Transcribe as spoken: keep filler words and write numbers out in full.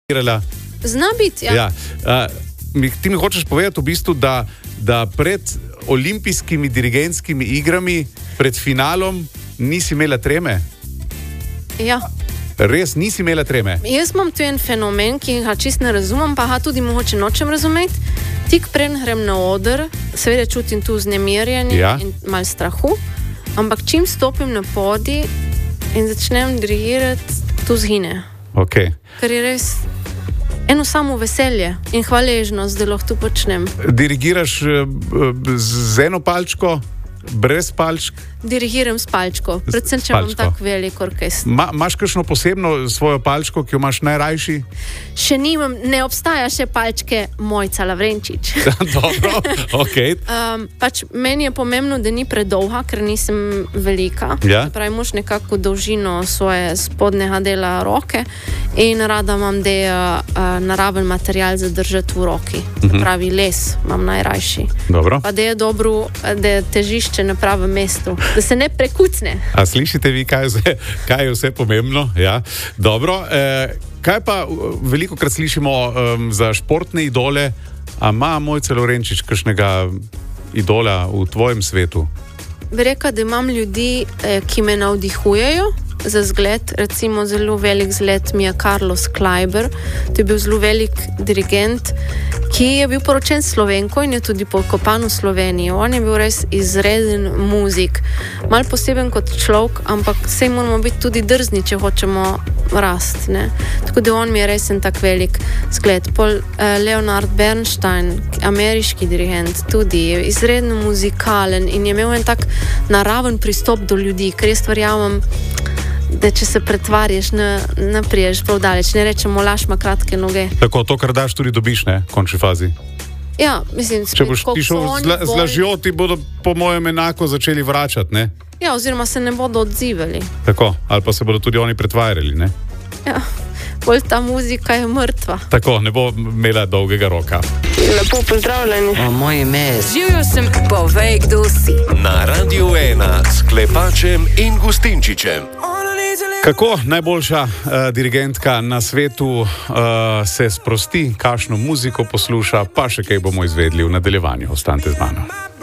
Zna biti, ja. ja. Uh, mi, ti mi hočeš povedati v bistvu, da, da pred olimpijskimi dirigentskimi igrami, pred finalom, nisi imela treme? Ja. Res nisi imela treme? Jaz imam tu en fenomen, ki ga čist ne razumem, pa ga tudi mogoče nočem razumeti. Tik preden grem na oder, seveda čutim tu vznemirjenje ja. in malo strahu, ampak čim stopim na podij in začnem dirigirati, tu zgine. Okay. Ker je res eno samo veselje in hvaležnost, da lahko tu počnem. Dirigiraš z eno palčko, brez palčk? Dirigiram s palčko, predvsem če imam tak velik orkester. Ma, imaš kakšno posebno svojo palčko, ki jo imaš najrajši? Še nimam, ne obstaja še palčke Mojca Lavrenčič. Dobro, ok. Um, pač meni je pomembno, da ni predolga, ker nisem velika. Ja. Pravi, moš nekako dolžino svoje spodnjega dela roke in rada imam, da je uh, naraven material zadržati v roki. Uh-huh. Pravi, les imam najrajši. Dobro. Pa da je dobro, da je težišče na pravem mestu. Da se ne prekucne. A slišite vi, kaj je vse, kaj je vse pomembno? Ja. Dobro. Eh, kaj pa veliko krat slišimo um, za športne idole? A ima Mojca Lavrenčič kakšnega idola v tvojem svetu? Bi rekla, da imam ljudi, eh, ki me navdihujejo za zgled. Recimo zelo velik zgled mi je Carlos Kleiber. To je bil zelo velik dirigent, ki je bil poročen s Slovenko in je tudi pokopan v Sloveniji. On je bil res izreden muzik. Mal poseben kot človek, ampak vse moramo biti tudi drzni, če hočemo rasti. Ne? Tako da on mi je res en tak velik zgled. Pol eh, Leonard Bernstein, ameriški dirigent, tudi je izredno muzikalen in je imel en tak naraven pristop do ljudi, ker jaz verjamem, da če se pretvarjaš, ne, ne priješ prav daleč, ne rečemo, laž ima kratke noge. Tako, to, kar daš, tudi dobiš, ne, v končni fazi. Ja, mislim, če boš ti šel z, z lažjo, ti bodo po mojem enako začeli vračati, ne? Ja, oziroma se ne bodo odzivali. Tako, ali pa se bodo tudi oni pretvarjali, ne? Ja, bolj ta muzika je mrtva. Tako, ne bo imela dolgega roka. Lepo pozdravljeni. O, moje ime je... Živjo sem, povej, kdo si. Na Radiu ena s Klepačem in Gustinčičem. Kako najboljša uh, dirigentka na svetu uh, se sprosti, kakšno muziko posluša, pa še kaj bomo izvedli v nadaljevanju. Ostanite z mano.